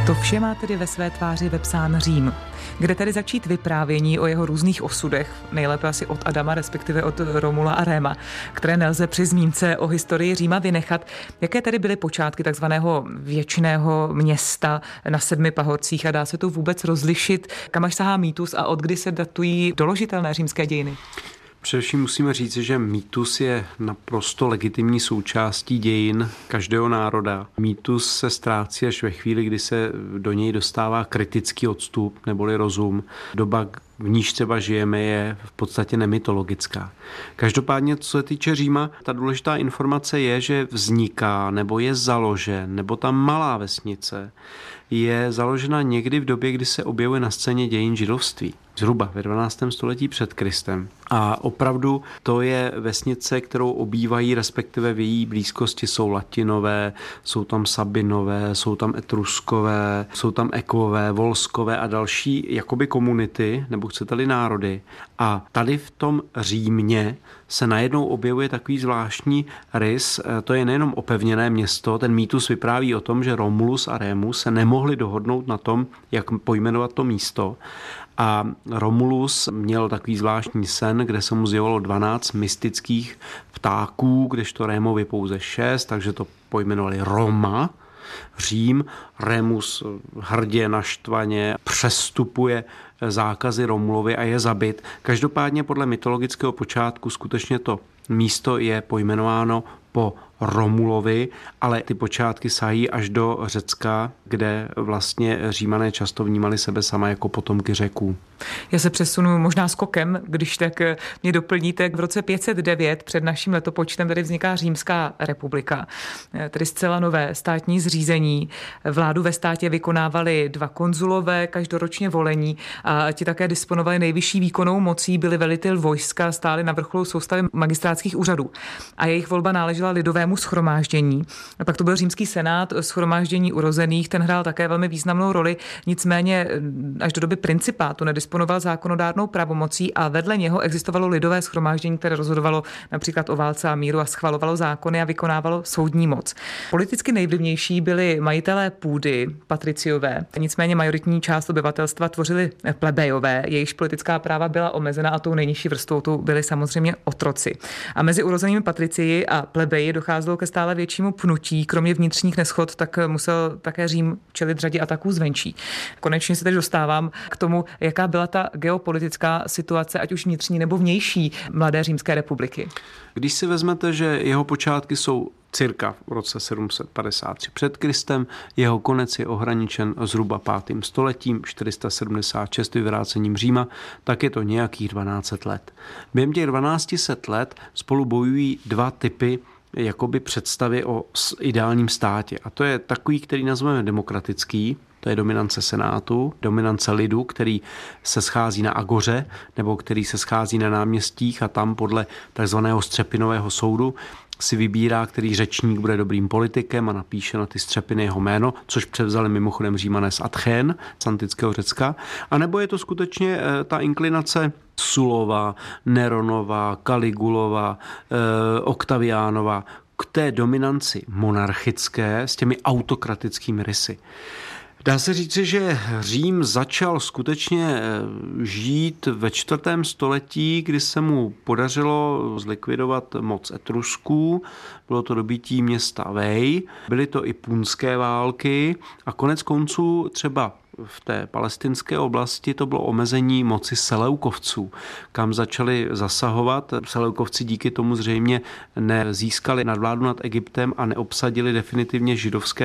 To vše má tedy ve své tváři vepsán Řím. Kde tedy začít vyprávění o jeho různých osudech, nejlépe asi od Adama, respektive od Romula a Réma, které nelze při zmínce o historii Říma vynechat. Jaké tedy byly počátky takzvaného věčného města na 7 pahorcích a dá se tu vůbec rozlišit, kam až sahá mýtus a od kdy se datují doložitelné římské dějiny? Především musíme říct, že mýtus je naprosto legitimní součástí dějin každého národa. Mýtus se ztrácí až ve chvíli, kdy se do něj dostává kritický odstup neboli rozum. Doba, v níž třeba žijeme, je v podstatě nemytologická. Každopádně, co se týče Říma, ta důležitá informace je, že vzniká nebo je založen, nebo ta malá vesnice je založena někdy v době, kdy se objevuje na scéně dějin židovství. Zhruba ve 12. století před Kristem. A opravdu to je vesnice, kterou obývají, respektive v její blízkosti jsou Latinové, jsou tam Sabinové, jsou tam Etruskové, jsou tam Ekové, Volskové a další jakoby komunity, nebo chcete-li národy. A tady v tom Římě se najednou objevuje takový zvláštní rys. To je nejenom opevněné město, ten mýtus vypráví o tom, že Romulus a Rémus se nemohli dohodnout na tom, jak pojmenovat to místo. A Romulus měl takový zvláštní sen, kde se mu zjevilo 12 mystických ptáků, kdežto Rémovi pouze 6, takže to pojmenovali Roma, Řím. Rémus hrdě naštvaně přestupuje zákazy Romulovi a je zabit. Každopádně podle mytologického počátku skutečně to místo je pojmenováno po Romulovi, ale ty počátky sahají až do Řecka, kde vlastně Římané často vnímali sebe sama jako potomky Řeků. Já se přesunu možná skokem, když tak mě doplníte. V roce 509 před naším letopočtem tady vzniká Římská republika, tedy zcela nové státní zřízení. Vládu ve státě vykonávali 2 konzulové, každoročně volení, a ti také disponovali nejvyšší výkonnou mocí, byli velitel vojska, stáli na vrcholu soustavy magistrátských úřadů. A jejich volba náležela lidovému shromáždění. A pak to byl římský senát, shromáždění urozených, ten hrál také velmi významnou roli, nicméně až do doby principátu nedisponoval zákonodárnou pravomocí a vedle něho existovalo lidové shromáždění, které rozhodovalo například o válce a míru a schvalovalo zákony a vykonávalo soudní moc. Politicky nejvlivnější byli majitelé půdy, patriciové, nicméně majoritní část obyvatelstva tvořili plebejové, jejichž politická práva byla omezena a tou nejnižší vrstvou tu byli samozřejmě otroci. A mezi urozenými patricii a plebeji docházelo ke stále většímu pnutí, kromě vnitřních neschod, tak musel také Řím čelit řadě ataků zvenčí. Konečně se teď dostávám k tomu, jaká byla ta geopolitická situace, ať už vnitřní nebo vnější mladé Římské republiky. Když si vezmete, že jeho počátky jsou cirka v roce 753 před Kristem, jeho konec je ohraničen zhruba 5. stoletím, 476 vyvrácením Říma, tak je to nějakých 12 let. Během těch 1200 let spolu bojují 2 typy jakoby představy o ideálním státě. A to je takový, který nazveme demokratický, to je dominance senátu, dominance lidu, který se schází na agoře nebo který se schází na náměstích a tam podle takzvaného střepinového soudu si vybírá, který řečník bude dobrým politikem a napíše na ty střepiny jeho jméno, což převzali mimochodem Římané z Atchén, z antického Řecka. A nebo je to skutečně ta inklinace Sulova, Neronova, Kaligulova, Oktaviánova k té dominanci monarchické s těmi autokratickými rysy. Dá se říci, že Řím začal skutečně žít ve 4. století, kdy se mu podařilo zlikvidovat moc Etrusků. Bylo to dobytí města Vej, byly to i punské války a konec konců třeba v té palestinské oblasti to bylo omezení moci Seleukovců, kam začali zasahovat. Seleukovci díky tomu zřejmě nezískali nadvládu nad Egyptem a neobsadili definitivně židovské